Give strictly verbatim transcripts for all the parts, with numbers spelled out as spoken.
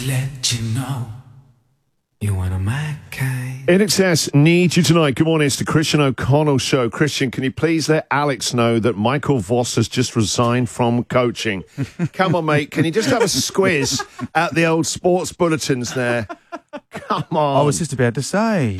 let you know you want a my kind. I N X S needs you tonight. Good morning, it's the Christian O'Connell Show. Christian, can you please let Alex know that Michael Voss has just resigned from coaching? Come on, mate. Can you just have a squiz at the old sports bulletins there? Come on. I was just about to say.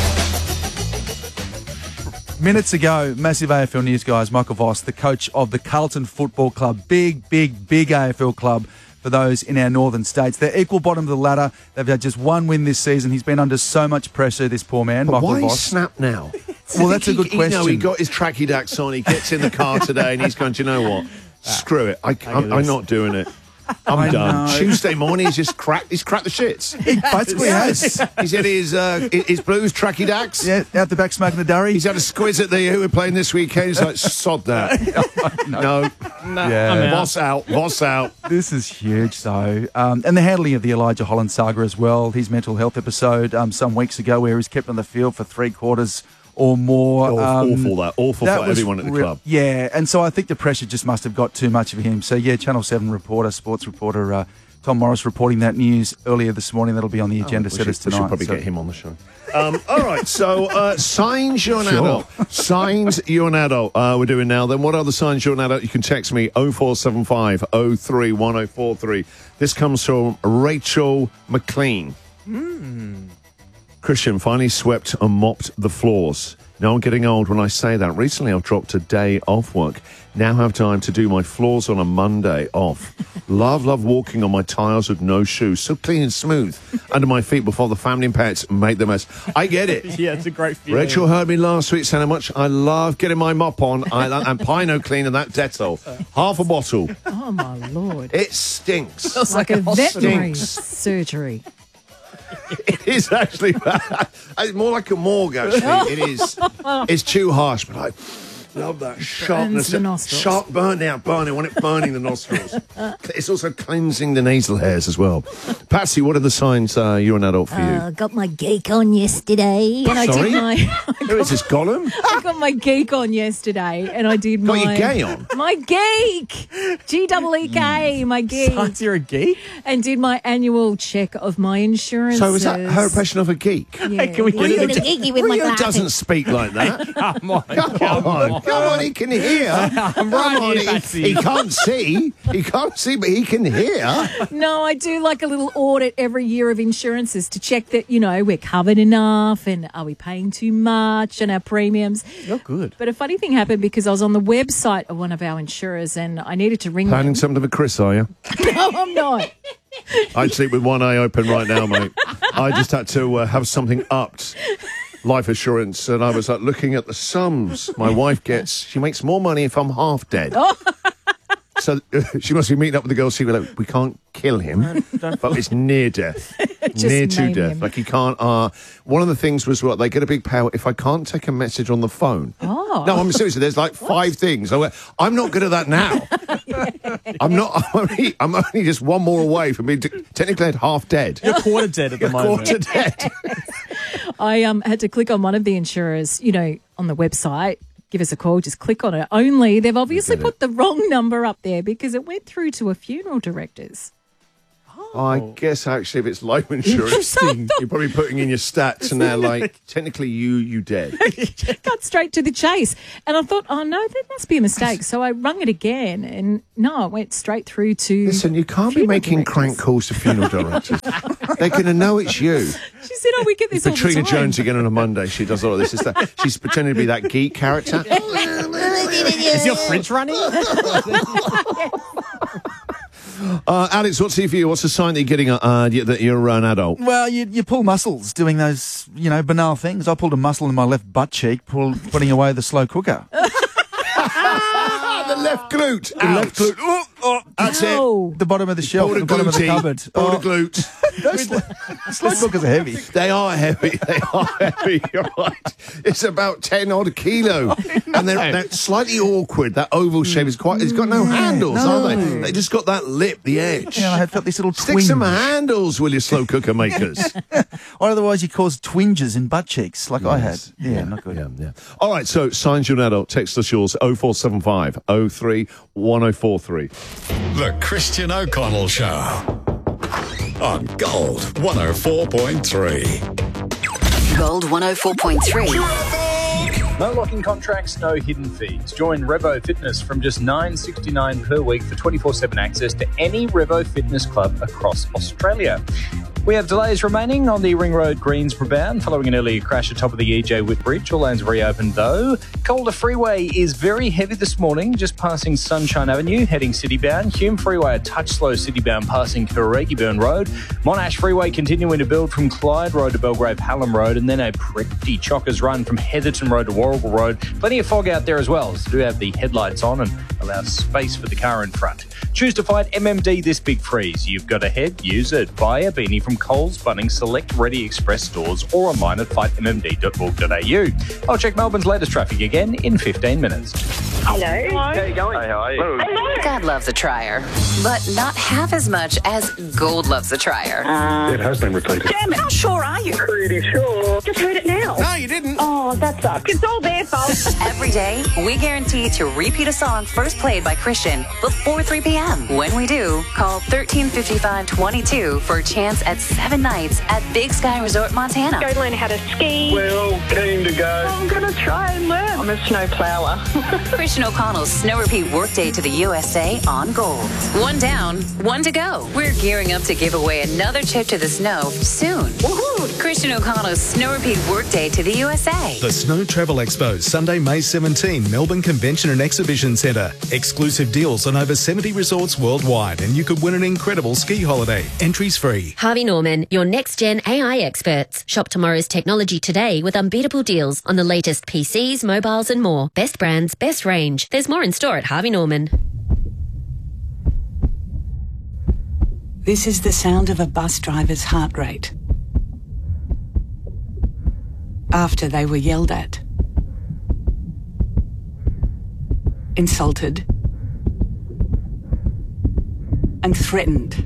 Minutes ago, massive A F L news, guys. Michael Voss, the coach of the Carlton Football Club. Big, big, big A F L club for those in our northern states. They're equal bottom of the ladder. They've had just one win this season. He's been under so much pressure, this poor man, but Michael why Voss. Why snap now? Well, that's a good he, question. You know, he got his tracky dacks on. He gets in the car today and he's going, do you know what? Screw it. I, I'm, I'm not doing it. I'm I done. know. Tuesday morning, he's just cracked. He's cracked the shits. He basically has. He's had his uh, his blues tracky dacks. Yeah, out the back smoking the durry. He's had a squiz at the who we're playing this weekend. He's like, sod that. no, no, yeah. Voss out. Voss out. This is huge, though. Um, and the handling of the Elijah Holland saga as well. His mental health episode um, some weeks ago, where he was kept on the field for three quarters or more. Oh, um, awful that. Awful that for was everyone at the re- club. Yeah, and so I think the pressure just must have got too much of him. So, yeah, Channel seven reporter, sports reporter uh, Tom Morris reporting that news earlier this morning. That'll be on the agenda Oh, setters should, tonight. We should probably so. get him on the show. Um, all right, so uh, signs you're an Sure. adult. Signs you're an adult. Uh, we're doing now. Then what are the signs you're an adult? You can text me oh four seven five oh three one oh four three. This comes from Rachel McLean. Mm. Christian finally swept and mopped the floors. Now I'm getting old when I say that. Recently I've dropped a day off work. Now have time to do my floors on a Monday off. Love, love walking on my tiles with no shoes. So clean and smooth under my feet before the family and pets make the mess. I get it. Yeah, it's a great feeling. Rachel heard me last week saying how much I love getting my mop on I, and Pino Clean and that Dettol. Half a bottle. Oh, my Lord. It stinks. It's like a veterinary Stinks. surgery. It is actually bad. It's more like a morgue, actually. It is. It's too harsh, but I love that sharpness. the nostrils. Sharp burn now, burning. I want it burning the nostrils. It's also cleansing the nasal hairs as well. Patsy, what are the signs uh, you're an adult for you? I uh, got my geek on yesterday. And I Sorry? did my Who is this, Gollum? I got my geek on yesterday and I did Got my your gay on? My geek. G double E K, my geek. Signs you're a geek? And did my annual check of my insurance. So is that her impression of a geek? Yeah. Can we get Rio it the again? geeky with my Rio glasses. doesn't speak like that. Come on. Come on, come on, he can hear. I'm Come right on, here, he, Patsy. he can't see. He can't see, but he can hear. No, I do like a little audit every year of insurances to check that, you know, we're covered enough and are we paying too much and our premiums. You're good. But a funny thing happened because I was on the website of one of our insurers and I needed to ring Planning them. something for Chris, are you? No, I'm not. I'd sleep with one eye open right now, mate. I just had to uh, have something upped, life assurance, and I was like looking at the sums my wife gets. She makes more money if I'm half dead. So uh, she must be meeting up with the girls. She was like, we can't kill him, but it's near death, Just near to maim death. him. Like he can't. Uh, one of the things was what they get a big power if I can't take a message on the phone. Oh. No, I'm seriously. There's like five things. I went, I'm not good at that now. I'm not. I'm only, I'm only just one more away from being t- technically half dead. You're quarter dead at the moment. Quarter dead. I um had to click on one of the insurers, you know, on the website. Give us a call, just click on it. Only they've obviously Get it. put the wrong number up there because it went through to a funeral director's. I guess actually, if it's life insurance, you're probably putting in your stats, and they're like, technically, you you dead. Cut straight to the chase. And I thought, oh, no, that must be a mistake. So I rung it again, and no, it went straight through to... Listen, you can't be funeral making directors. crank calls to funeral directors. They're going to know it's you. She said, oh, we get this all the Katrina time. Jones again on a Monday. She does all of this. It's that, she's pretending to be that geek character. Is your fridge running? Uh, Alex, what's it for you? What's the sign that you're getting uh, that you're an adult? Well, you, you pull muscles doing those, you know, banal things. I pulled a muscle in my left butt cheek, pull, putting away the slow cooker. Ah, the left glute. The left glute. Oh, oh, That's it. No. the bottom of the shelf, Pull the the bottom of the glutey. cupboard. Pull Oh, the glute. those slow, slow cookers are heavy. They are heavy. They are heavy. You're right. It's about ten odd kilo, and they're, they're slightly awkward. That oval shape is quite. It's got no handles, no. are they? They just got that lip, the edge. Yeah, I had felt this little Stick twinge. some handles, will you, slow cooker makers? Or otherwise you cause twinges in butt cheeks, like I had. Yes. Yeah, not good. Yeah, yeah. All right. So, signs you're an adult. Text us yours. Oh four seven five oh three one oh four three. The Christian O'Connell Show. on Gold one oh four point three. Gold one oh four point three. No locking contracts, no hidden fees. Join Revo Fitness from just nine dollars sixty-nine per week for twenty-four seven access to any Revo Fitness club across Australia. We have delays remaining on the Ring Road Greensboro bound following an earlier crash atop of the E J Witt Bridge. All lanes reopened though. Calder Freeway is very heavy this morning, just passing Sunshine Avenue, heading city bound. Hume Freeway a touch slow city bound, passing Karagiburn Road. Monash Freeway continuing to build from Clyde Road to Belgrave Hallam Road, and then a pretty chockers run from Heatherton Road to Warragul Road. Plenty of fog out there as well, so do have the headlights on and allow space for the car in front. Choose to fight M M D this big freeze. You've got a head, use it. Buy a beanie from Coles, Bunnings, select Ready Express stores or online at fight m m d dot org dot a u. I'll check Melbourne's latest traffic again in fifteen minutes. Hello. How you going? Hey, how are you? God loves a trier, but not half as much as Gold loves a trier. It has been repeated. Damn it, how sure are you? Pretty sure. Just heard it now. No, you didn't. Oh, that sucks. It's all their fault. Every day, we guarantee to repeat a song first played by Christian before three p.m. When we do, call thirteen fifty-five twenty-two for a chance at seven nights at Big Sky Resort, Montana. Go learn how to ski. Well, keen to go. I'm going to try and learn. I'm a snow plower. Christian O'Connell's Snow Repeat Workday to the U S A on Gold. One down, one to go. We're gearing up to give away another trip to the snow soon. Woohoo! Christian O'Connell's Snow Repeat Workday to the U S A. The Snow Travel Expo, Sunday, May seventeenth, Melbourne Convention and Exhibition Centre. Exclusive deals on over seventy resorts worldwide, and you could win an incredible ski holiday. Entries free. Harvey Norman, your next-gen A I experts. Shop tomorrow's technology today with unbeatable deals on the latest P Cs, mobiles and more. Best brands, best range. There's more in store at Harvey Norman. This is the sound of a bus driver's heart rate after they were yelled at, insulted, and threatened.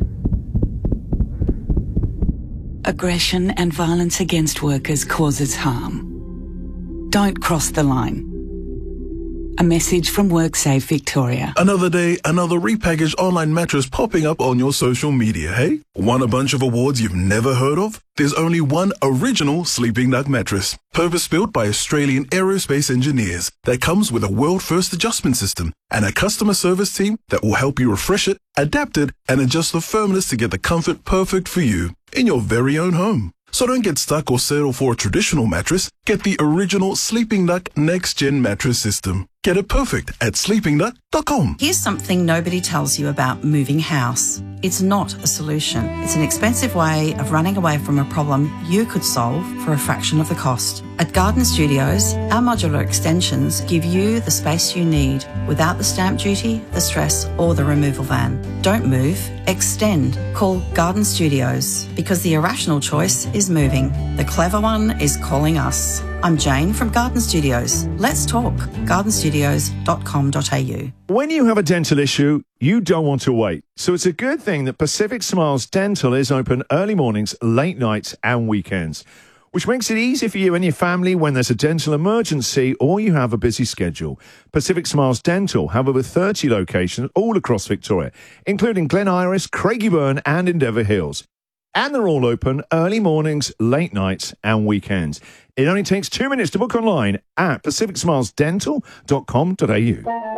Aggression and violence against workers causes harm. Don't cross the line. A message from WorkSafe Victoria. Another day, another repackaged online mattress popping up on your social media, hey? Want a bunch of awards you've never heard of? There's only one original Sleeping Duck mattress, purpose-built by Australian aerospace engineers, that comes with a world-first adjustment system and a customer service team that will help you refresh it, adapt it, and adjust the firmness to get the comfort perfect for you in your very own home. So don't get stuck or settle for a traditional mattress. Get the original Sleeping Duck Next Gen mattress system. Get it perfect at sleeping duck dot com. Here's something nobody tells you about moving house. It's not a solution. It's an expensive way of running away from a problem you could solve for a fraction of the cost. At Garden Studios, our modular extensions give you the space you need without the stamp duty, the stress, or the removal van. Don't move, extend. Call Garden Studios, because the irrational choice is moving. The clever one is calling us. I'm Jane from Garden Studios. Let's talk. garden studios dot com dot a u. When you have a dental issue, you don't want to wait. So it's a good thing that Pacific Smiles Dental is open early mornings, late nights and weekends, which makes it easy for you and your family when there's a dental emergency or you have a busy schedule. Pacific Smiles Dental have over thirty locations all across Victoria, including Glen Iris, Craigieburn and Endeavour Hills. And they're all open early mornings, late nights and weekends. It only takes two minutes to book online at pacific smiles dental dot com dot a u.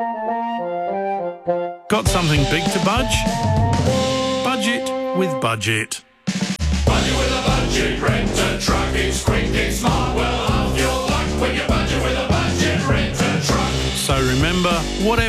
Got something big to budge? Budget with Budget. Budget with a budget, rent a truck, it's quick, it's smart, well, half your luck when you budget with a budget, rent a truck. So remember, whatever